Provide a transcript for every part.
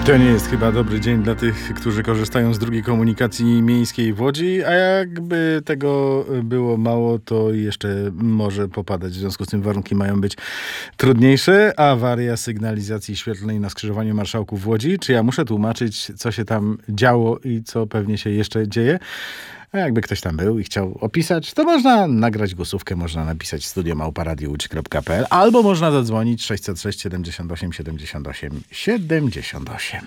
To nie jest chyba dobry dzień dla tych, którzy korzystają z drugiej komunikacji miejskiej w Łodzi, a jakby tego było mało, to jeszcze może popadać. W związku z tym warunki mają być trudniejsze. Awaria sygnalizacji świetlnej na skrzyżowaniu Marszałków w Łodzi. Czy ja muszę tłumaczyć, co się tam działo i co pewnie się jeszcze dzieje? A jakby ktoś tam był i chciał opisać, to można nagrać głosówkę, można napisać studio@radiołódź.pl albo można zadzwonić 606 78 78 78.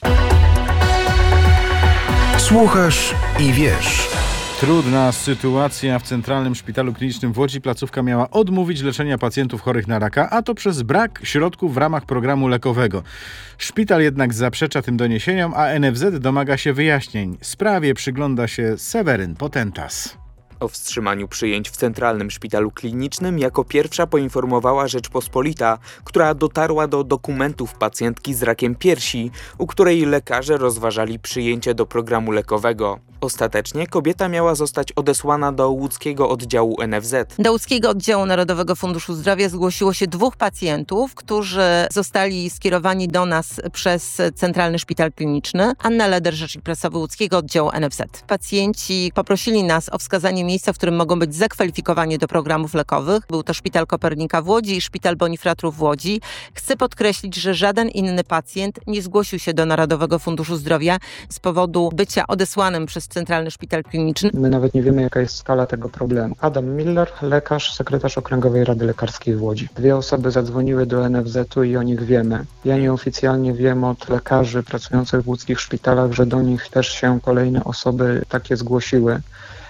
Słuchasz i wiesz. Trudna sytuacja w Centralnym Szpitalu Klinicznym w Łodzi. Placówka miała odmówić leczenia pacjentów chorych na raka, a to przez brak środków w ramach programu lekowego. Szpital jednak zaprzecza tym doniesieniom, a NFZ domaga się wyjaśnień. Sprawie przygląda się Seweryn Potentas. O wstrzymaniu przyjęć w Centralnym Szpitalu Klinicznym jako pierwsza poinformowała Rzeczpospolita, która dotarła do dokumentów pacjentki z rakiem piersi, u której lekarze rozważali przyjęcie do programu lekowego. Ostatecznie kobieta miała zostać odesłana do łódzkiego oddziału NFZ. Do łódzkiego oddziału Narodowego Funduszu Zdrowia zgłosiło się 2 pacjentów, którzy zostali skierowani do nas przez Centralny Szpital Kliniczny. Anna Leder, rzecznik prasowy łódzkiego oddziału NFZ. Pacjenci poprosili nas o wskazanie miejsca, w którym mogą być zakwalifikowani do programów lekowych. Był to Szpital Kopernika w Łodzi i Szpital Bonifratrów w Łodzi. Chcę podkreślić, że żaden inny pacjent nie zgłosił się do Narodowego Funduszu Zdrowia z powodu bycia odesłanym przez Centralny Szpital Kliniczny. My nawet nie wiemy, jaka jest skala tego problemu. Adam Miller, lekarz, sekretarz Okręgowej Rady Lekarskiej w Łodzi. 2 osoby zadzwoniły do NFZ-u i o nich wiemy. Ja nieoficjalnie wiem od lekarzy pracujących w łódzkich szpitalach, że do nich też się kolejne osoby takie zgłosiły,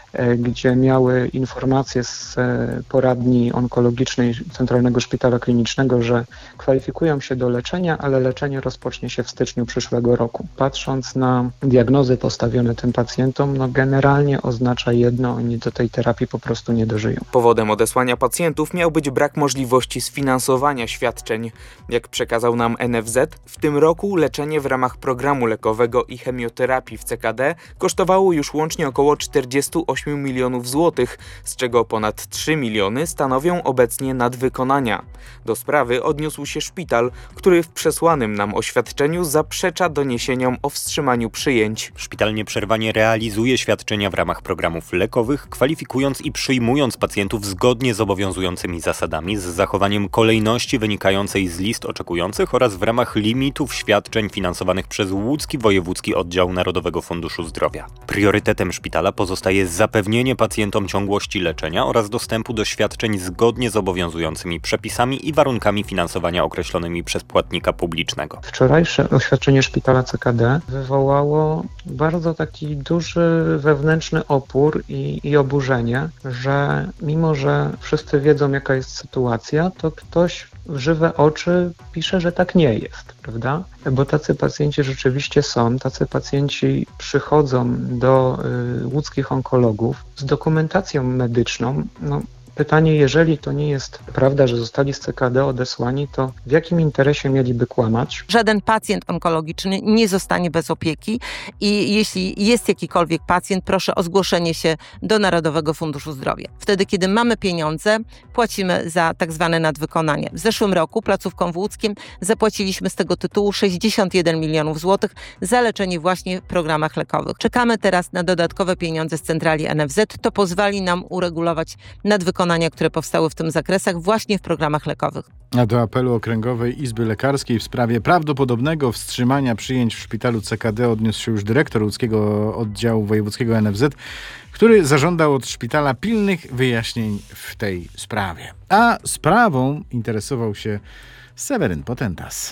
gdzie miały informacje z poradni onkologicznej Centralnego Szpitala Klinicznego, że kwalifikują się do leczenia, ale leczenie rozpocznie się w styczniu przyszłego roku. Patrząc na diagnozy postawione tym pacjentom, generalnie oznacza jedno, oni do tej terapii po prostu nie dożyją. Powodem odesłania pacjentów miał być brak możliwości sfinansowania świadczeń. Jak przekazał nam NFZ, w tym roku leczenie w ramach programu lekowego i chemioterapii w CKD kosztowało już łącznie około 48 milionów złotych, z czego ponad 3 miliony stanowią obecnie nadwykonania. Do sprawy odniósł się szpital, który w przesłanym nam oświadczeniu zaprzecza doniesieniom o wstrzymaniu przyjęć. Szpital nieprzerwanie realizuje świadczenia w ramach programów lekowych, kwalifikując i przyjmując pacjentów zgodnie z obowiązującymi zasadami, z zachowaniem kolejności wynikającej z list oczekujących oraz w ramach limitów świadczeń finansowanych przez Łódzki Wojewódzki Oddział Narodowego Funduszu Zdrowia. Priorytetem szpitala pozostaje zapewnienie pacjentom ciągłości leczenia oraz dostępu do świadczeń zgodnie z obowiązującymi przepisami i warunkami finansowania określonymi przez płatnika publicznego. Wczorajsze oświadczenie szpitala CKD wywołało bardzo taki duży wewnętrzny opór i oburzenie, że mimo, że wszyscy wiedzą, jaka jest sytuacja, to ktoś w żywe oczy pisze, że tak nie jest, prawda? Bo tacy pacjenci rzeczywiście są, tacy pacjenci przychodzą do łódzkich onkologów z dokumentacją medyczną. Pytanie, jeżeli to nie jest prawda, że zostali z CKD odesłani, to w jakim interesie mieliby kłamać? Żaden pacjent onkologiczny nie zostanie bez opieki i jeśli jest jakikolwiek pacjent, proszę o zgłoszenie się do Narodowego Funduszu Zdrowia. Wtedy, kiedy mamy pieniądze, płacimy za tak zwane nadwykonanie. W zeszłym roku placówkom w Łódzkiem zapłaciliśmy z tego tytułu 61 milionów złotych za leczenie właśnie w programach lekowych. Czekamy teraz na dodatkowe pieniądze z centrali NFZ. To pozwoli nam uregulować nadwykonania, które powstały w tym zakresach właśnie w programach lekowych. A do apelu Okręgowej Izby Lekarskiej w sprawie prawdopodobnego wstrzymania przyjęć w szpitalu CKD odniósł się już dyrektor łódzkiego oddziału wojewódzkiego NFZ, który zażądał od szpitala pilnych wyjaśnień w tej sprawie. A sprawą interesował się Seweryn Potentas.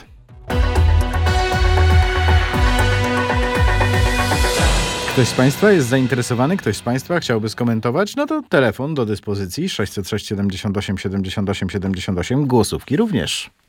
Ktoś z Państwa jest zainteresowany? Ktoś z Państwa chciałby skomentować? No to telefon do dyspozycji 606 78 78 78. Głosówki również.